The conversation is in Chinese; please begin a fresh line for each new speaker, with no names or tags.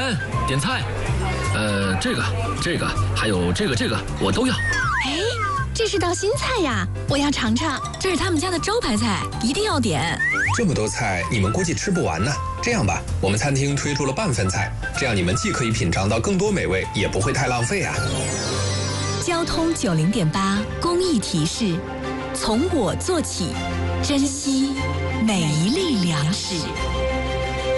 员，点菜。这个，还有这个，我都要。
哎，这是道新菜呀，我要尝尝。
这是他们家的招牌菜，一定要点。
这么多菜，你们估计吃不完呢。这样吧，我们餐厅推出了半份菜，这样你们既可以品尝到更多美味，也不会太浪费啊。
交通90.8公益提示：从我做起，珍惜每一粒粮食。